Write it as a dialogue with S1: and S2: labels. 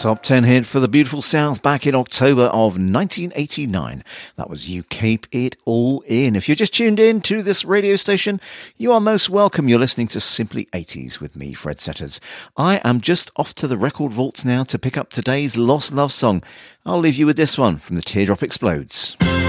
S1: Top 10 hit for the beautiful South back in October of 1989. That was You Keep It All In. If you're just tuned in to this radio station, you are most welcome. You're listening to Simply 80s with me, Fred Setters. I am just off to the record vaults now to pick up today's Lost Love song. I'll leave you with this one from the Teardrop Explodes.